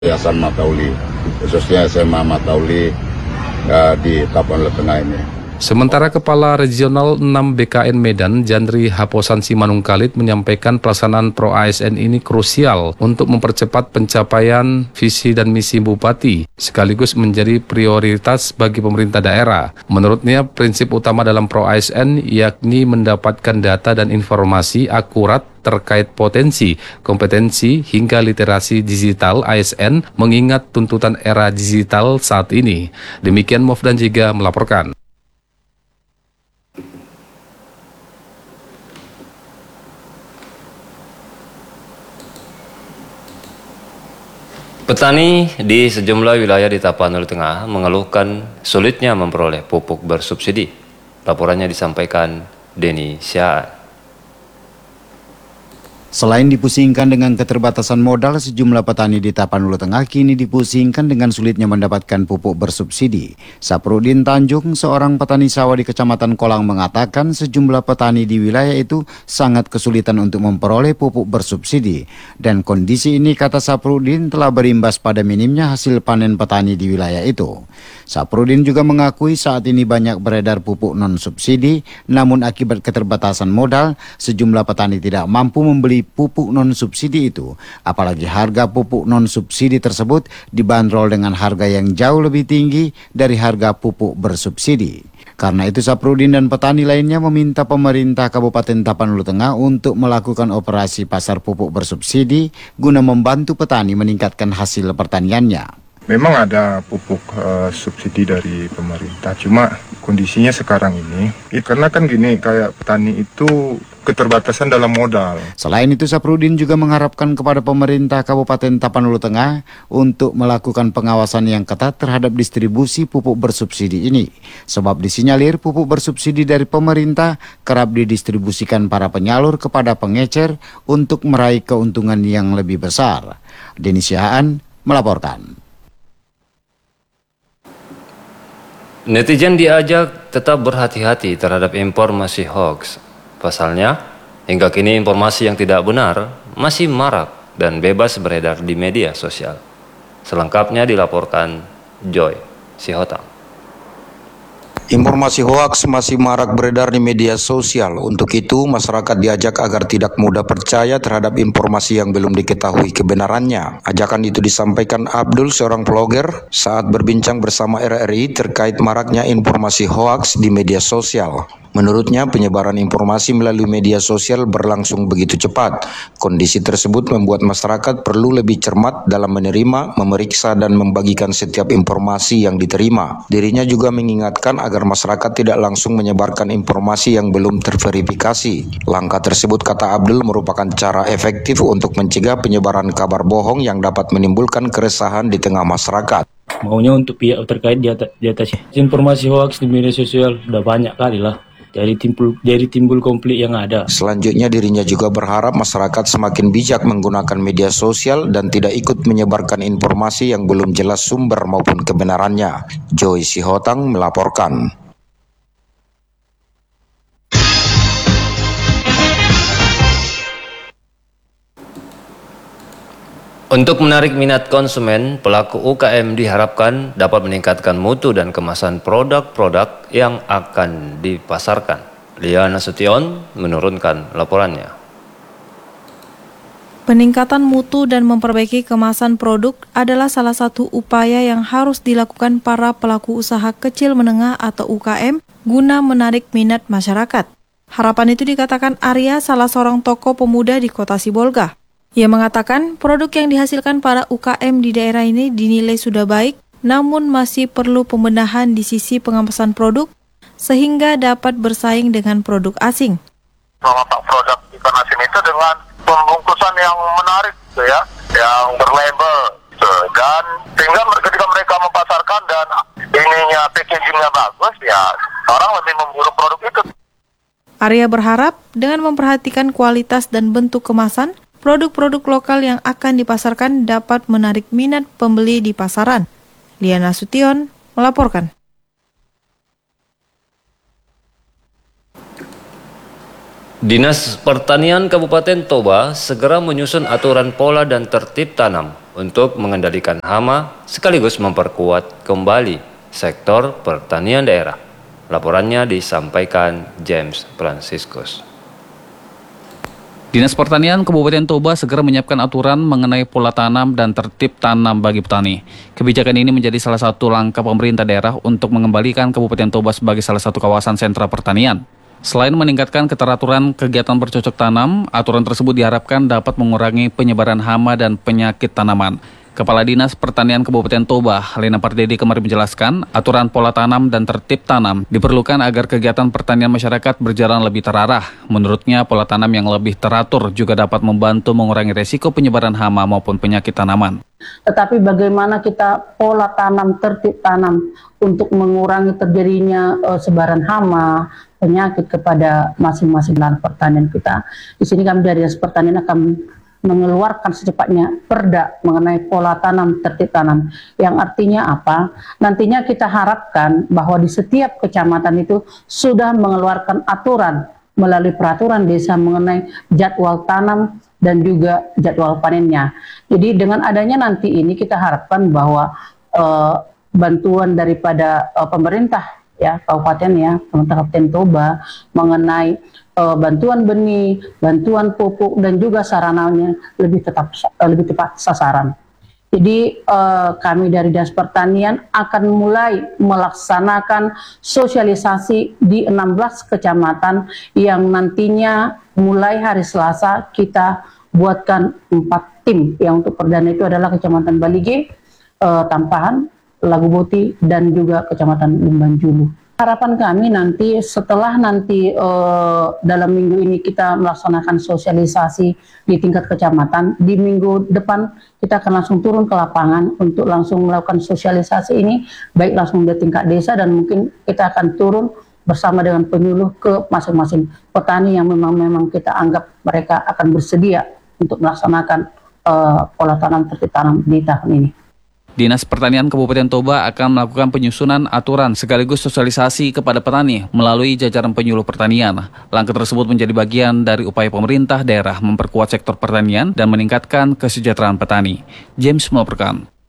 Yayasan Matauli, khususnya SMA Matauli di Tapanuli Tengah ini. Sementara Kepala Regional 6 BKN Medan, Jandri Haposan Simanungkalit, menyampaikan pelaksanaan Pro ASN ini krusial untuk mempercepat pencapaian visi dan misi Bupati, sekaligus menjadi prioritas bagi pemerintah daerah. Menurutnya, prinsip utama dalam Pro ASN yakni mendapatkan data dan informasi akurat terkait potensi, kompetensi, hingga literasi digital ASN mengingat tuntutan era digital saat ini. Demikian Mofdan Jiga melaporkan. Petani di sejumlah wilayah di Tapanuli Tengah mengeluhkan sulitnya memperoleh pupuk bersubsidi. Laporannya disampaikan Denny Syaan. Selain dipusingkan dengan keterbatasan modal, sejumlah petani di Tapanuli Tengah kini dipusingkan dengan sulitnya mendapatkan pupuk bersubsidi. Saprudin Tanjung, seorang petani sawah di Kecamatan Kolang, mengatakan sejumlah petani di wilayah itu sangat kesulitan untuk memperoleh pupuk bersubsidi. Dan kondisi ini, kata Saprudin, telah berimbas pada minimnya hasil panen petani di wilayah itu. Saprudin juga mengakui saat ini banyak beredar pupuk non-subsidi, namun akibat keterbatasan modal, sejumlah petani tidak mampu membeli pupuk non-subsidi itu. Apalagi harga pupuk non-subsidi tersebut dibanderol dengan harga yang jauh lebih tinggi dari harga pupuk bersubsidi. Karena itu Saprudin dan petani lainnya meminta pemerintah Kabupaten Tapanuli Tengah untuk melakukan operasi pasar pupuk bersubsidi guna membantu petani meningkatkan hasil pertaniannya. Memang ada pupuk subsidi dari pemerintah, cuma kondisinya sekarang ini, karena kan gini, kayak petani itu keterbatasan dalam modal. Selain itu, Saprudin juga mengharapkan kepada pemerintah Kabupaten Tapanuli Tengah untuk melakukan pengawasan yang ketat terhadap distribusi pupuk bersubsidi ini. Sebab disinyalir pupuk bersubsidi dari pemerintah kerap didistribusikan para penyalur kepada pengecer untuk meraih keuntungan yang lebih besar. Denny Syaan melaporkan. Netizen diajak tetap berhati-hati terhadap informasi hoax. Pasalnya, hingga kini informasi yang tidak benar masih marak dan bebas beredar di media sosial. Selengkapnya dilaporkan Joy Sihotang. Informasi hoaks masih marak beredar di media sosial. Untuk itu, masyarakat diajak agar tidak mudah percaya terhadap informasi yang belum diketahui kebenarannya. Ajakan itu disampaikan Abdul, seorang vlogger, saat berbincang bersama RRI terkait maraknya informasi hoaks di media sosial. Menurutnya, penyebaran informasi melalui media sosial berlangsung begitu cepat. Kondisi tersebut membuat masyarakat perlu lebih cermat dalam menerima, memeriksa, dan membagikan setiap informasi yang diterima. Dirinya juga mengingatkan agar masyarakat tidak langsung menyebarkan informasi yang belum terverifikasi. Langkah tersebut, kata Abdul, merupakan cara efektif untuk mencegah penyebaran kabar bohong yang dapat menimbulkan keresahan di tengah masyarakat. Maunya untuk pihak terkait di atas. Informasi hoaks di media sosial sudah banyak kali lah. Dari timbul konflik yang ada. Selanjutnya, dirinya juga berharap masyarakat semakin bijak menggunakan media sosial dan tidak ikut menyebarkan informasi yang belum jelas sumber maupun kebenarannya. Joy Sihotang melaporkan. Untuk menarik minat konsumen, pelaku UKM diharapkan dapat meningkatkan mutu dan kemasan produk-produk yang akan dipasarkan. Liana Sution menurunkan laporannya. Peningkatan mutu dan memperbaiki kemasan produk adalah salah satu upaya yang harus dilakukan para pelaku usaha kecil menengah atau UKM guna menarik minat masyarakat. Harapan itu dikatakan Arya, salah seorang tokoh pemuda di Kota Sibolga. Ia mengatakan produk yang dihasilkan para UKM di daerah ini dinilai sudah baik, namun masih perlu pembenahan di sisi pengemasan produk sehingga dapat bersaing dengan produk asing. Memasak produk ikan asin itu dengan pembungkusan yang menarik, gitu ya, yang berlabel, gitu. Dan sehingga ketika mereka mempasarkan dan ininya packagingnya bagus, ya orang lebih memburu produk itu. Arya berharap dengan memperhatikan kualitas dan bentuk kemasan, produk-produk lokal yang akan dipasarkan dapat menarik minat pembeli di pasaran. Liana Sution melaporkan. Dinas Pertanian Kabupaten Toba segera menyusun aturan pola dan tertib tanam untuk mengendalikan hama sekaligus memperkuat kembali sektor pertanian daerah. Laporannya disampaikan James Franciscus. Dinas Pertanian Kabupaten Toba segera menyiapkan aturan mengenai pola tanam dan tertib tanam bagi petani. Kebijakan ini menjadi salah satu langkah pemerintah daerah untuk mengembalikan Kabupaten Toba sebagai salah satu kawasan sentra pertanian. Selain meningkatkan keteraturan kegiatan bercocok tanam, aturan tersebut diharapkan dapat mengurangi penyebaran hama dan penyakit tanaman. Kepala Dinas Pertanian Kabupaten Toba, Lena Pardede, kemarin menjelaskan, aturan pola tanam dan tertib tanam diperlukan agar kegiatan pertanian masyarakat berjalan lebih terarah. Menurutnya, pola tanam yang lebih teratur juga dapat membantu mengurangi resiko penyebaran hama maupun penyakit tanaman. Tetapi bagaimana kita pola tanam, tertib tanam untuk mengurangi terjadinya sebaran hama, penyakit kepada masing-masing lahan pertanian kita. Di sini kami dari Dinas Pertanian akan mengeluarkan secepatnya perda mengenai pola tanam, tertib tanam. Yang artinya apa? Nantinya kita harapkan bahwa di setiap kecamatan itu sudah mengeluarkan aturan melalui peraturan desa mengenai jadwal tanam dan juga jadwal panennya. Jadi dengan adanya nanti ini kita harapkan bahwa bantuan daripada pemerintah ya kabupaten ya, pemerintah Kabupaten Toba mengenai bantuan benih, bantuan pupuk dan juga sarananya lebih tepat sasaran. Jadi kami dari Dinas Pertanian akan mulai melaksanakan sosialisasi di 16 kecamatan yang nantinya mulai hari Selasa kita buatkan 4 tim. Yang untuk perdana itu adalah Kecamatan Balige, Tampahan, Lagu Boti, dan juga Kecamatan Limban Julu. Harapan kami nanti setelah dalam minggu ini kita melaksanakan sosialisasi di tingkat kecamatan, di minggu depan kita akan langsung turun ke lapangan untuk langsung melakukan sosialisasi ini, baik langsung di tingkat desa dan mungkin kita akan turun bersama dengan penyuluh ke masing-masing petani yang memang kita anggap mereka akan bersedia untuk melaksanakan pola tanam tertib tanam di tahun ini. Dinas Pertanian Kabupaten Toba akan melakukan penyusunan aturan sekaligus sosialisasi kepada petani melalui jajaran penyuluh pertanian. Langkah tersebut menjadi bagian dari upaya pemerintah daerah memperkuat sektor pertanian dan meningkatkan kesejahteraan petani. James melaporkan.